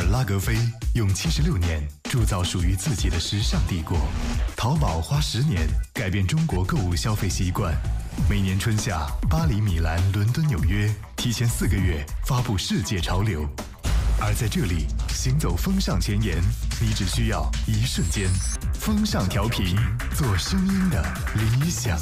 拉格菲用76年铸造属于自己的时尚帝国，淘宝花10年改变中国购物消费习惯。每年春夏，巴黎、米兰、伦敦、纽约提前4个月发布世界潮流，而在这里行走风尚前沿，你只需要一瞬间。风尚调频，做声音的理想